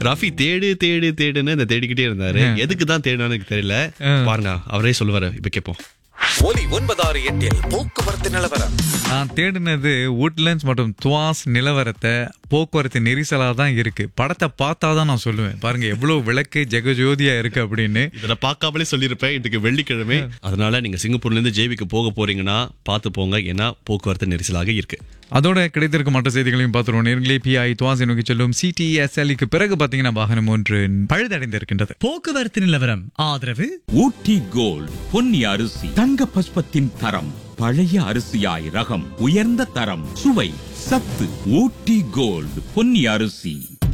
ரஃபி தேடு தேடு தேடுன்னு இந்த தேடிக்கிட்டே இருந்தாரு. எதுக்கு தான் தேடுனான்னு எனக்கு தெரியல. பாருங்க, அவரே சொல்லுவாரு. இப்ப கேட்போம். ஒலி 968 போக்குவரத்து நிலவரம். நான் தேடினது உட்லண்ட்ஸ் மற்றும் துவாஸ் நிலவரத்தை. போக்குவரத்து நெரிசலா தான் இருக்கு. படத்தை பார்த்தாதான் நான் சொல்லுவேன். பாருங்க எவ்வளவு விளக்கு ஜெகஜோதியா இருக்கு அப்படின்னு. இதை பார்க்காமலே சொல்லியிருப்பேன். இதுக்கு வெள்ளிக்கிழமை, அதனால நீங்க சிங்கப்பூர்ல இருந்து ஜேவிக்கு போக போறீங்கன்னா பார்த்து போங்க. ஏன்னா போக்குவரத்து நெரிசலாக இருக்கு. அதோட கிடைத்திருக்க மற்ற செய்திகளையும் பார்த்துருவோம். நேர்களே, PI துவாஸ் நோக்கி செல்லும் CTSL பிறகு பாத்தீங்கன்னா வாகனம் ஒன்று பழுதடைந்திருக்கின்றது. போக்குவரத்து நிலவரம் ஆதரவு ஊட்டி கோல்ட் பொன்னி அரிசி, தங்க பஸ்பத்தின் தரம், பழைய அரிசியாய் ரகம், உயர்ந்த தரம், சுவை, சத்து. ஊட்டி கோல்ட் பொன்னி அரிசி.